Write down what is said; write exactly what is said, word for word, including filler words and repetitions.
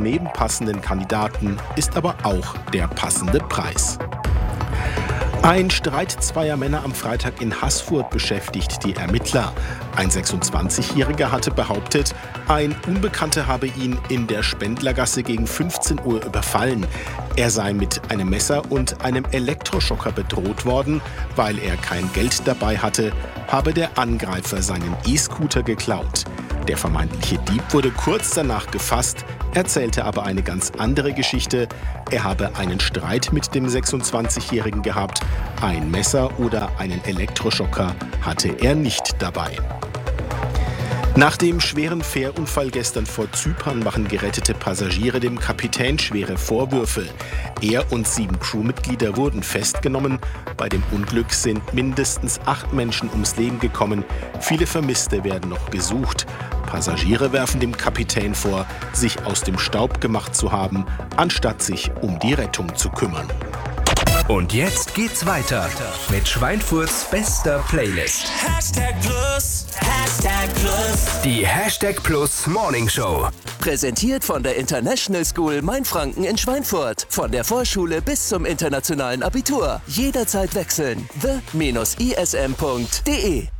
neben passenden Kandidaten ist aber auch der passende Preis. Ein Streit zweier Männer am Freitag in Haßfurt beschäftigt die Ermittler. Ein sechsundzwanzigjähriger hatte behauptet, ein Unbekannter habe ihn in der Spendlergasse gegen fünfzehn Uhr überfallen. Er sei mit einem Messer und einem Elektroschocker bedroht worden. Weil er kein Geld dabei hatte, habe der Angreifer seinen E-Scooter geklaut. Der vermeintliche Dieb wurde kurz danach gefasst, erzählte aber eine ganz andere Geschichte. Er habe einen Streit mit dem sechsundzwanzigjährigen gehabt. Ein Messer oder einen Elektroschocker hatte er nicht dabei. Nach dem schweren Fährunfall gestern vor Zypern machen gerettete Passagiere dem Kapitän schwere Vorwürfe. Er und sieben Crewmitglieder wurden festgenommen. Bei dem Unglück sind mindestens acht Menschen ums Leben gekommen. Viele Vermisste werden noch gesucht. Passagiere werfen dem Kapitän vor, sich aus dem Staub gemacht zu haben, anstatt sich um die Rettung zu kümmern. Und jetzt geht's weiter mit Schweinfurts bester Playlist. Hashtag Plus, Hashtag Plus. Die Hashtag Plus Morning Show. Präsentiert von der International School Mainfranken in Schweinfurt. Von der Vorschule bis zum internationalen Abitur. Jederzeit wechseln. the Bindestrich i s m punkt d e